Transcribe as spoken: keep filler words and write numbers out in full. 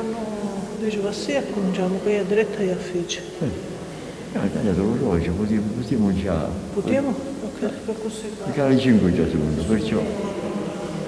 quando diceva sì e cominciamo qui a diretta e a fece. Ah, tagliato l'orologio, così, così non c'ha. Potremmo? Ok, per così. Perché alle cinque già secondo, perciò.